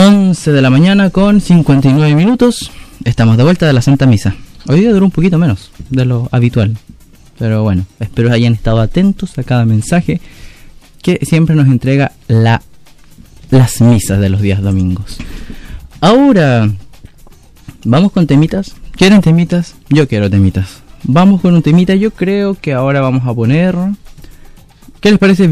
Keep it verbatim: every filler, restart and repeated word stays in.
once de la mañana con cincuenta y nueve minutos. Estamos de vuelta de la Santa Misa. Hoy día duró un poquito menos de lo habitual, pero bueno, espero hayan estado atentos a cada mensaje que siempre nos entrega la, las misas de los días domingos. Ahora, vamos con temitas. ¿Quieren temitas? Yo quiero temitas. Vamos con un temita. Yo creo que ahora vamos a poner... ¿Qué les parece?